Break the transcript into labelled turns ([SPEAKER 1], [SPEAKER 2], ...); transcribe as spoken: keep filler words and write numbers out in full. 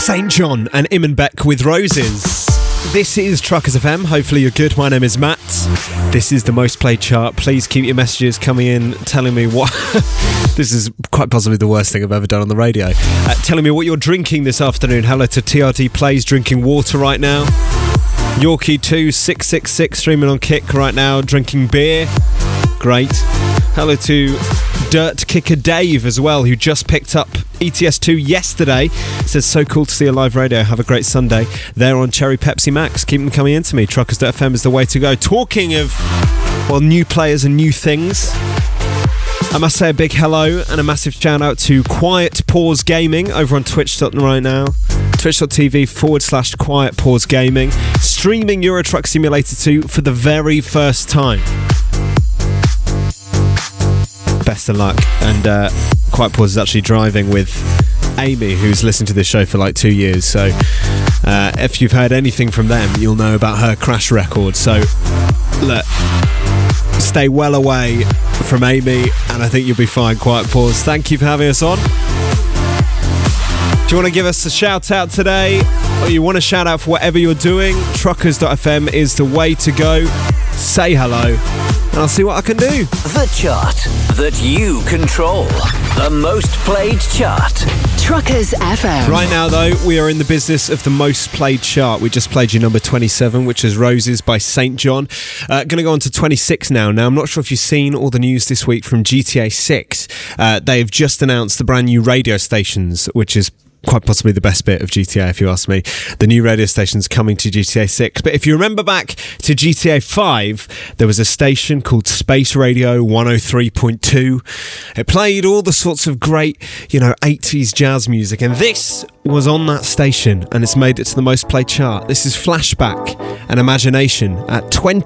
[SPEAKER 1] Saint John and Imanbek with Roses. This is Truckers F M. Hopefully you're good. My name is Matt. This is the most played chart. Please keep your messages coming in telling me what... This is quite possibly the worst thing I've ever done on the radio. Uh, telling me what you're drinking this afternoon. Hello to T R D Plays drinking water right now. Yorkie two six six six streaming on Kick right now, drinking beer. Great. Hello to Dirt Kicker Dave as well, who just picked up E T S two yesterday. Says, so cool to see a live radio. Have a great Sunday. They're on Cherry Pepsi Max. Keep them coming into me. Truckers dot F M is the way to go. Talking of, well, new players and new things, I must say a big hello and a massive shout out to Quiet Pause Gaming over on Twitch right now. Twitch.tv forward slash Quiet Pause Gaming. Streaming Euro Truck Simulator two for the very first time. Best of luck. And uh, Quiet Pause is actually driving with Amy, who's listened to this show for like two years. So uh, if you've heard anything from them, you'll know about her crash record. So look, stay well away from Amy and I think you'll be fine. Quiet Pause, thank you for having us on. Do you want to give us a shout out today, or you want to shout out for whatever you're doing? Truckers dot F M is the way to go. Say hello and I'll see what I can do.
[SPEAKER 2] The chart that you control. The most played chart.
[SPEAKER 3] Truckers F M.
[SPEAKER 1] Right now though, we are in the business of the most played chart. We just played you number twenty-seven, which is Roses by Saint John. Uh, going to go on to twenty-six now. Now I'm not sure if you've seen all the news this week from G T A six. Uh, they have just announced the brand new radio stations, which is quite possibly the best bit of G T A if you ask me. The new radio station's coming to G T A six. But if you remember back to G T A five, there was a station called Space Radio one oh three point two. It played all the sorts of great, you know, eighties jazz music, and this was on that station and it's made it to the most played chart. This is Flashback and Imagination at twenty